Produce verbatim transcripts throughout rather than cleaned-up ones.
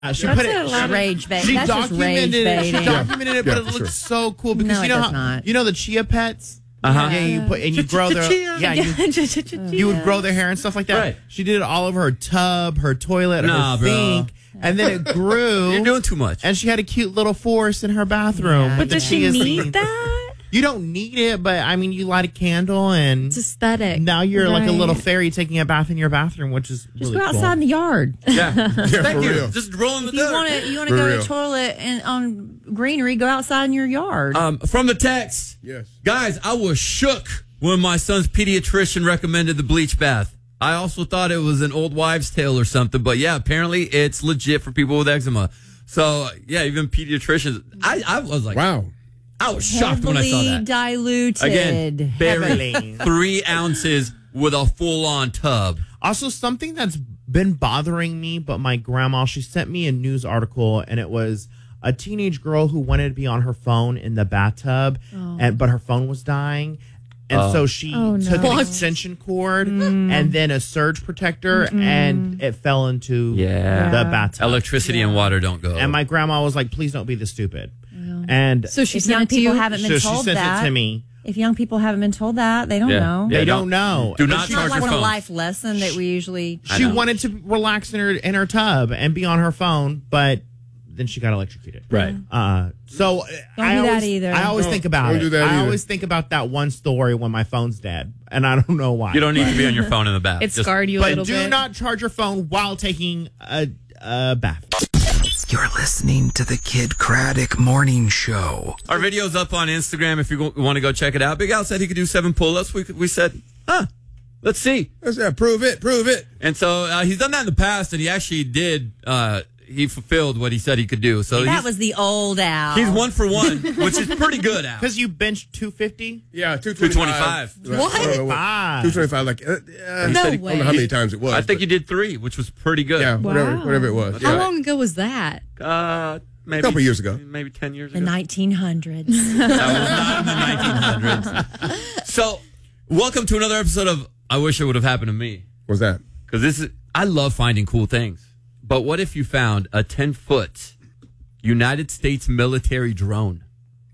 Uh, she That's put it. a lot of rage bait. She That's just rage documented it. She baiting. documented it, but Yeah, it for looks sure. so cool because No, you know it does how not. you know the chia pets. Uh-huh. Yeah, you put and you grow their yeah you, you would grow their hair and stuff like that. Right. She did it all over her tub, her toilet, Nah, her bro. sink, and then it grew. You're doing too much. And she had a cute little forest in her bathroom. Yeah. with But the does she chia need seeds. that? You don't need it, but I mean, you light a candle and It's aesthetic. now you're like a Right. little fairy taking a bath in your bathroom, which is Just really go outside cool. in the yard. Yeah. Yeah, Thank for you. real. Just rolling the If you dirt. want to, you want For to go to real. the toilet and on greenery, go outside in your yard. Um, from the text, Yes. guys, I was shook when my son's pediatrician recommended the bleach bath. I also thought it was an old wives' tale or something, but yeah, apparently it's legit for people with eczema. So yeah, even pediatricians. I, I was like, Wow. I was shocked when I saw Heavily that. diluted. Again, Heavily. buried three ounces with a full-on tub. Also, something that's been bothering me, but my grandma, she sent me a news article, and it was a teenage girl who wanted to be on her phone in the bathtub, and but her phone was dying. And so she Oh, no. took an What? extension cord and then a surge protector, and it fell into Yeah. the Yeah. bathtub. Electricity and water don't go. And my grandma was like, please don't be this stupid. And So she If sent young it to people you. haven't been so she told sent that, it to me. if young people haven't been told that, they don't Yeah. know. Yeah, They don't- don't know. do But not she- It's not charge like your a phone. life lesson that we usually. She know. wanted to relax in her in her tub and be on her phone, but then she got electrocuted. Right. Uh, so Don't I do that always, either. I always Don't- think about don't it. do that I either. always think about that one story when my phone's dead, and I don't know why. You don't need to be on your phone in the bath. It Just- scarred you a But little do bit. not charge your phone while taking a, a bath. You're listening to the Kid Craddock Morning Show. Our video's up on Instagram if you go- want to go check it out. Big Al said he could do seven pull-ups. We, we said, huh, let's see. That's that. Prove it. Prove it. And so uh, he's done that in the past, and he actually did. Uh, he fulfilled what he said he could do. So That he's, was the old Al. he's one for one, which is pretty good, Al. Because you benched two fifty? Yeah, two two twenty-five. twenty-five. What? Five. two twenty-five. Like, uh, uh, No I don't know how way. many times it was. I think but- you did three, which was pretty good. Yeah, whatever, Wow. whatever it was. How Yeah. long ago was that? Uh, maybe A couple years ago. Maybe ten years the ago. nineteen hundreds. That was not in the nineteen hundreds. So, welcome to another episode of I Wish It Would Have Happened to Me. What's that? Because this is, I love finding cool things. But what if you found a ten-foot United States military drone?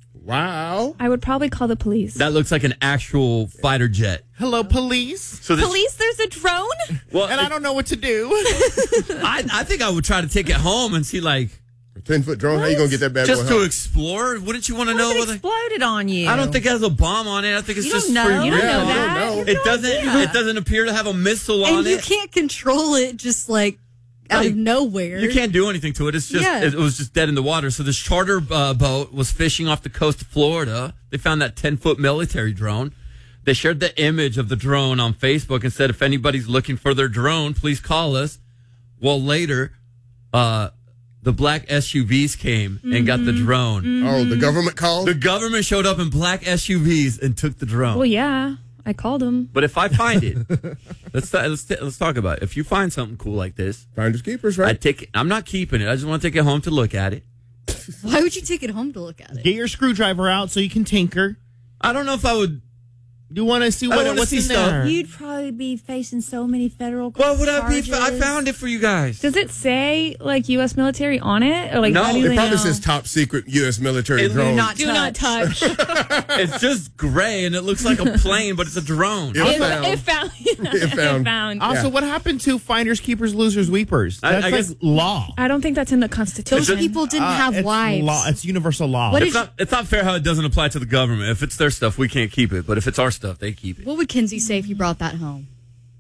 Wow. I would probably call the police. That looks like an actual fighter jet. Hello, police. So this, Police, there's a drone? Well, And I don't know what to do. I, I think I would try to take it home and see, like, A ten-foot drone? How you going to get that bad just boy to home? explore. Wouldn't you want to What know? if it Whether, exploded on you? I don't think it has a bomb on it. I think it's You just don't know. free You don't will. know I that. don't know. You have It no doesn't. idea. It doesn't appear to have a missile on And you it. can't control it just like out Like, of nowhere. You can't do anything to it. It's just Yeah. it, was just dead in the water. So this charter uh, boat was fishing off the coast of Florida. They found that ten foot military drone. They shared the image of the drone on Facebook and said, if anybody's looking for their drone, please call us. Well, later, uh, the black S U Vs came and got the drone. Oh, the government called? The government showed up in black S U Vs and took the drone. Well, yeah. I called him. But if I find it, let's let's let's talk about it. If you find something cool like this, Finders keepers, I right? take it. I'm not keeping it. I just want to take it home to look at it. Why would you take it home to look at it? Get your screwdriver out so you can tinker. I don't know if I would. You want to see I what wanna what's see in stuff. there. You'd probably be facing so many federal What would I be? charges. I found it for you guys. Does it say like U S military on it, or like No, how do it they It probably know? says top secret U S military It- drone. not Do not touch. It's just gray and it looks like a plane, but it's a drone. It it, found. it found. It found. It found. Also, Yeah. what happened to finders, keepers, losers, weepers? I- That's I like guess- law. I don't think that's in the Constitution. Those people didn't Uh, have it's wives. Law. It's universal law. What It's is- not. It's not fair how it doesn't apply to the government. If it's their stuff, we can't keep it. But if it's our stuff, they keep it. What would Kinsey say if you brought that home?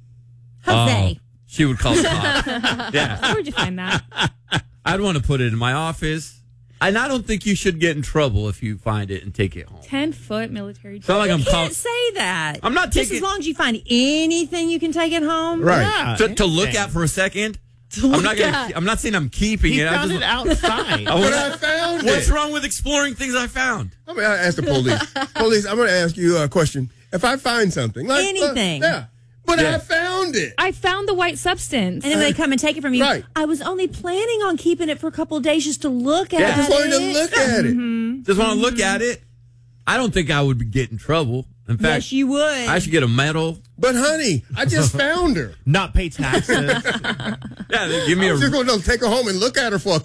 Jose. Oh, she would call the cops. Yeah, Where would you find that? I'd want to put it in my office. And I don't think you should get in trouble if you find it and take it home. Ten foot military. It's not like I'm You call- can't say that. I'm not Just taking- as long as you find anything you can take it home. Right. Yeah, to, to look anything. at for a second. look I'm not gonna. at. I'm not saying I'm keeping He it. I found just, it outside. I But wanna- I found What's it. wrong with exploring things I found? I'm going to ask the police. Police, I'm going to ask you a question. If I find something, like uh, Anything. yeah, but Yeah. I found it. I found the white substance. And then they come and take it from you. Right. I was only planning on keeping it for a couple of days just to look at Yeah. I just wanted to it. look at it. Just want to look at it. I don't think I would get in trouble. In fact, Yes, you would. I should get a medal. But honey, I just found her. Not pay taxes. Yeah, they give me I a was just going to take her home and look at her for a